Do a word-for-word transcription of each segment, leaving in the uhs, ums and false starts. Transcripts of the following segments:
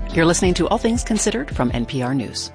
You're listening to All Things Considered from N P R News.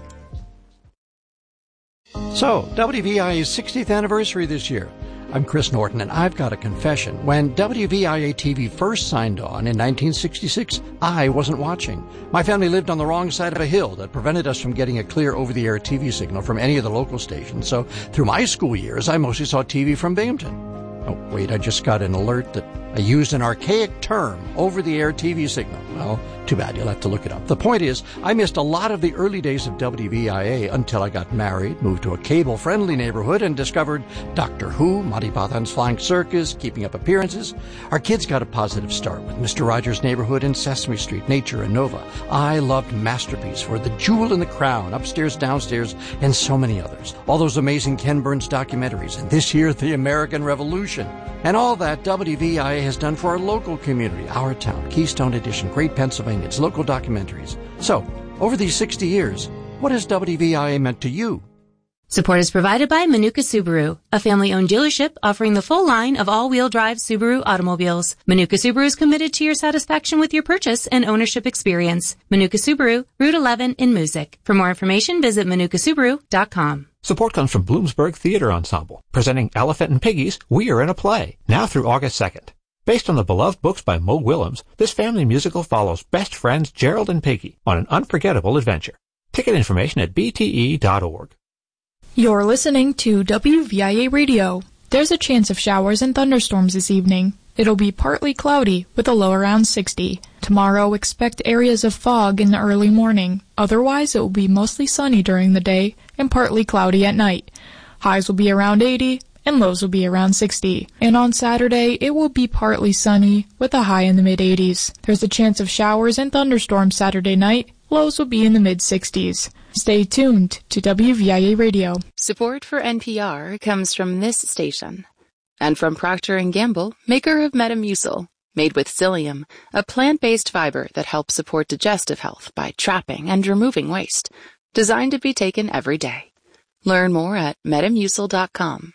So, W V I A's sixtieth anniversary this year. I'm Chris Norton, and I've got a confession. When W V I A-T V first signed on in nineteen sixty-six, I wasn't watching. My family lived on the wrong side of a hill that prevented us from getting a clear over-the-air T V signal from any of the local stations, so through my school years, I mostly saw T V from Binghamton. Oh, wait, I just got an alert that I used an archaic term, over-the-air T V signal. Well, too bad, you'll have to look it up. The point is, I missed a lot of the early days of W V I A until I got married, moved to a cable-friendly neighborhood, and discovered Doctor Who, Monty Python's Flying Circus, Keeping Up Appearances. Our kids got a positive start with Mister Rogers' Neighborhood and Sesame Street, Nature, and Nova. I loved Masterpiece for The Jewel in the Crown, Upstairs, Downstairs, and so many others. All those amazing Ken Burns documentaries, and this year, The American Revolution. And all that W V I A has done for our local community, our town, Keystone Edition, Great Pennsylvania, its local documentaries. So, over these sixty years, what has W V I A meant to you? Support is provided by Manuka Subaru, a family-owned dealership offering the full line of all-wheel drive Subaru automobiles. Manuka Subaru is committed to your satisfaction with your purchase and ownership experience. Manuka Subaru, Route eleven in Moosic. For more information, visit manuka subaru dot com. Support comes from Bloomsburg Theater Ensemble, presenting Elephant and Piggies, We Are in a Play, now through August second. Based on the beloved books by Mo Willems, this family musical follows best friends Gerald and Piggy on an unforgettable adventure. Ticket information at b t e dot org. You're listening to W V I A Radio. There's a chance of showers and thunderstorms this evening. It'll be partly cloudy with a low around sixty. Tomorrow, expect areas of fog in the early morning. Otherwise, it will be mostly sunny during the day and partly cloudy at night. Highs will be around eighty and lows will be around sixty. And on Saturday, it will be partly sunny with a high in the mid-eighties. There's a chance of showers and thunderstorms Saturday night. Lows will be in the mid-sixties. Stay tuned to W V I A Radio. Support for N P R comes from this station and from Procter and Gamble, maker of Metamucil, made with psyllium, a plant-based fiber that helps support digestive health by trapping and removing waste, designed to be taken every day. Learn more at metamucil dot com.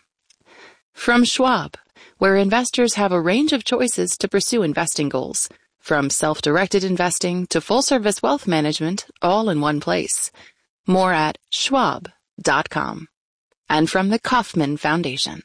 From Schwab, where investors have a range of choices to pursue investing goals, from self-directed investing to full-service wealth management, all in one place. More at schwab dot com. And from the Kauffman Foundation.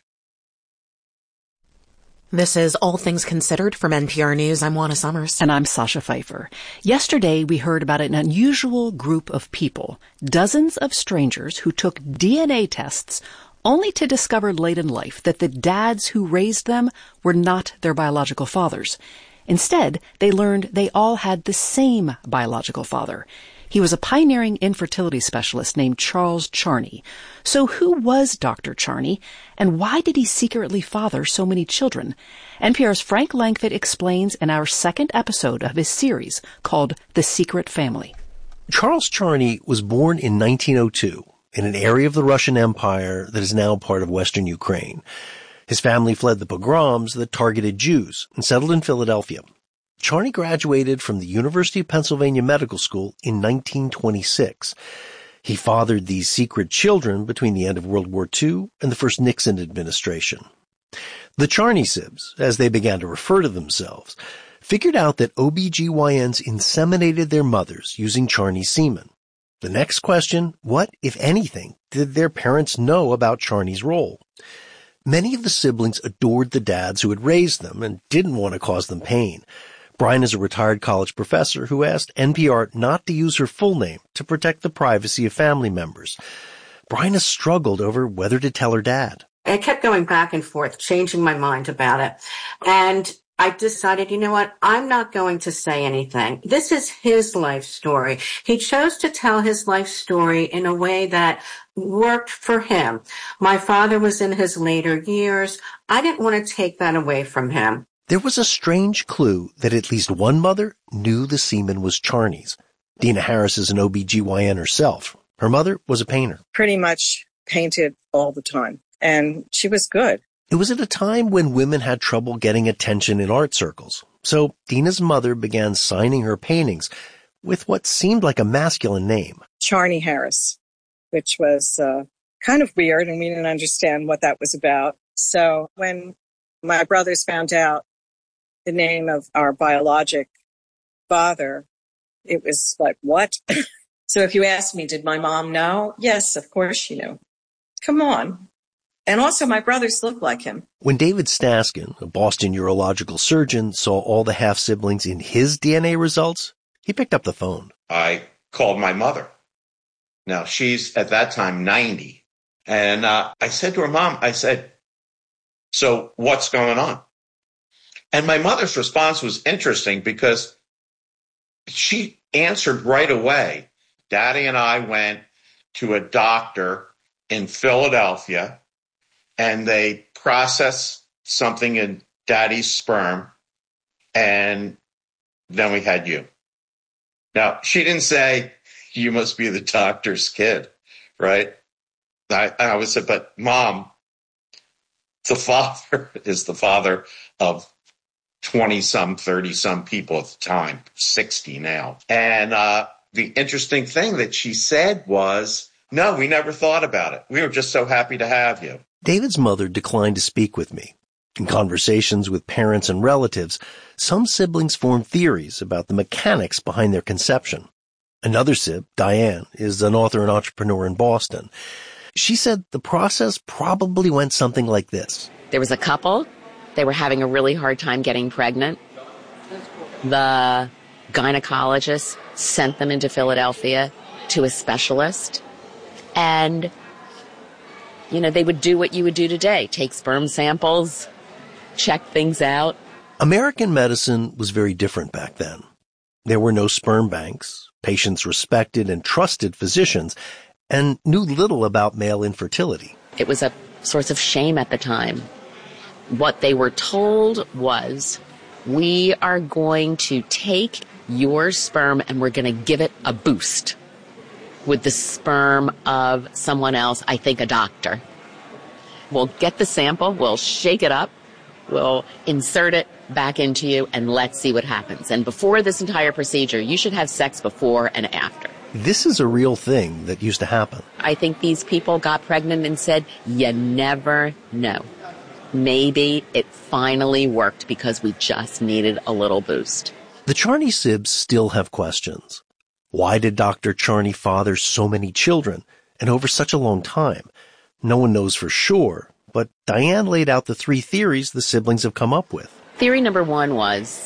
This is All Things Considered from N P R News. I'm Juana Summers. And I'm Sasha Pfeiffer. Yesterday, we heard about an unusual group of people, dozens of strangers who took D N A tests only to discover late in life that the dads who raised them were not their biological fathers. Instead, they learned they all had the same biological father. He was a pioneering infertility specialist named Charles Charney. So who was Doctor Charney, and why did he secretly father so many children? N P R's Frank Langfitt explains in our second episode of his series called The Secret Family. Charles Charney was born in nineteen oh two in an area of the Russian Empire that is now part of western Ukraine. His family fled the pogroms that targeted Jews and settled in Philadelphia. Charney graduated from the University of Pennsylvania Medical School in nineteen twenty-six. He fathered these secret children between the end of World War Two and the first Nixon administration. The Charney Sibs, as they began to refer to themselves, figured out that O B G Y Ns inseminated their mothers using Charney semen. The next question, what, if anything, did their parents know about Charney's role? Many of the siblings adored the dads who had raised them and didn't want to cause them pain. Brian is a retired college professor who asked N P R not to use her full name to protect the privacy of family members. Brian has struggled over whether to tell her dad. I kept going back and forth, changing my mind about it. And I decided, you know what, I'm not going to say anything. This is his life story. He chose to tell his life story in a way that worked for him. My father was in his later years. I didn't want to take that away from him. There was a strange clue that at least one mother knew the semen was Charney's. Dina Harris is an O B G Y N herself. Her mother was a painter. Pretty much painted all the time. And she was good. It was at a time when women had trouble getting attention in art circles. So Dina's mother began signing her paintings with what seemed like a masculine name. Charney Harris, which was uh, kind of weird, and we didn't understand what that was about. So when my brothers found out the name of our biologic father, it was like, what? So if you ask me, did my mom know? Yes, of course she knew. Come on. And also my brothers look like him. When David Staskin, a Boston urological surgeon, saw all the half-siblings in his D N A results, he picked up the phone. I called my mother. Now, she's at that time ninety. And uh, I said to her mom, I said, so what's going on? And my mother's response was interesting because she answered right away. Daddy and I went to a doctor in Philadelphia, and they processed something in Daddy's sperm, and then we had you. Now, she didn't say, you must be the doctor's kid, right? I, I would say, but Mom, the father is the father of twenty-some, thirty-some people at the time, sixty now. And uh, the interesting thing that she said was, no, we never thought about it. We were just so happy to have you. David's mother declined to speak with me. In conversations with parents and relatives, some siblings form theories about the mechanics behind their conception. Another sib, Diane, is an author and entrepreneur in Boston. She said the process probably went something like this. There was a couple. They were having a really hard time getting pregnant. The gynecologist sent them into Philadelphia to a specialist. And, you know, they would do what you would do today. Take sperm samples, check things out. American medicine was very different back then. There were no sperm banks. Patients respected and trusted physicians and knew little about male infertility. It was a source of shame at the time. What they were told was, we are going to take your sperm and we're going to give it a boost with the sperm of someone else, I think a doctor. We'll get the sample, we'll shake it up, we'll insert it back into you, and let's see what happens. And before this entire procedure, you should have sex before and after. This is a real thing that used to happen. I think these people got pregnant and said, you never know. Maybe it finally worked because we just needed a little boost. The Charney sibs still have questions. Why did Doctor Charney father so many children and over such a long time? No one knows for sure, but Diane laid out the three theories the siblings have come up with. Theory number one was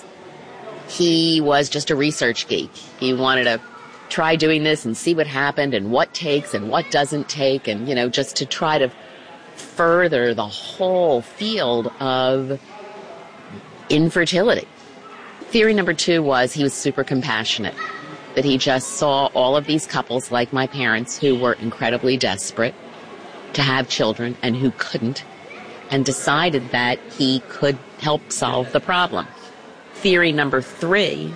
he was just a research geek. He wanted to try doing this and see what happened and what takes and what doesn't take, and, you know, just to try to further the whole field of infertility. Theory number two was he was super compassionate, that he just saw all of these couples like my parents who were incredibly desperate to have children and who couldn't, and decided that he could help solve the problem. Theory number three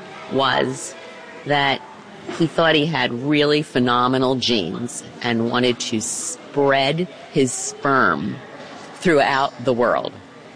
was that he thought he had really phenomenal genes and wanted to spread his sperm throughout the world.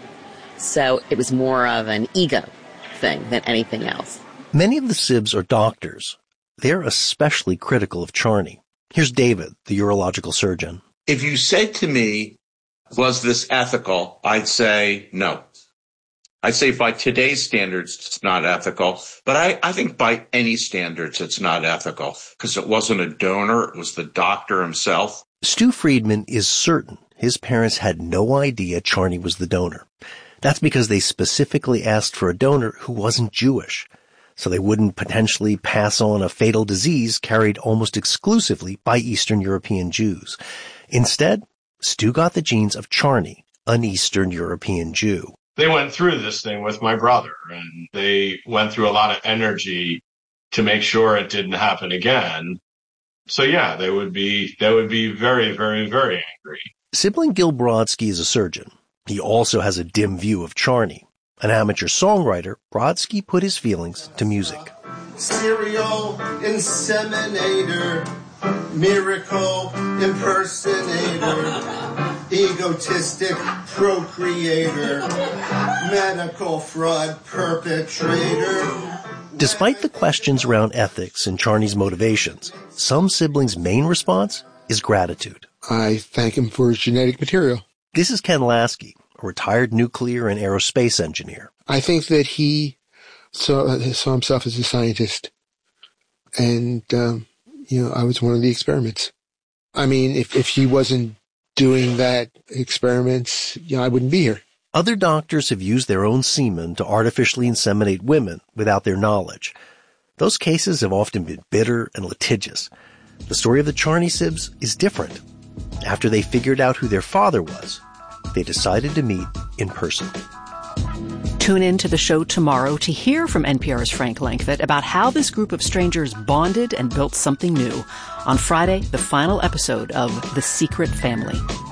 So it was more of an ego thing than anything else. Many of the sibs are doctors. They're especially critical of Charney. Here's David, the urological surgeon. If you said to me, was this ethical? I'd say no. I'd say by today's standards, it's not ethical. But I, I think by any standards, it's not ethical because it wasn't a donor. It was the doctor himself. Stu Friedman is certain his parents had no idea Charney was the donor. That's because they specifically asked for a donor who wasn't Jewish, so they wouldn't potentially pass on a fatal disease carried almost exclusively by Eastern European Jews. Instead, Stu got the genes of Charney, an Eastern European Jew. They went through this thing with my brother, and they went through a lot of energy to make sure it didn't happen again. So yeah, they would be, they would be very, very, very angry. Sibling Gil Brodsky is a surgeon. He also has a dim view of Charney. An amateur songwriter, Brodsky put his feelings to music. Serial inseminator, miracle impersonator, egotistic procreator, medical fraud perpetrator. Despite the questions around ethics and Charney's motivations, some siblings' main response is gratitude. I thank him for his genetic material. This is Ken Lasky, a retired nuclear and aerospace engineer. I think that he saw, saw himself as a scientist And, um, you know, I was one of the experiments. I mean, if, if he wasn't doing that experiments, you know, I wouldn't be here. Other doctors have used their own semen to artificially inseminate women without their knowledge. Those cases have often been bitter and litigious. The story of the Charney-Sibs is different. After they figured out who their father was, they decided to meet in person. Tune in to the show tomorrow to hear from N P R's Frank Langfitt about how this group of strangers bonded and built something new. On Friday, the final episode of The Secret Family.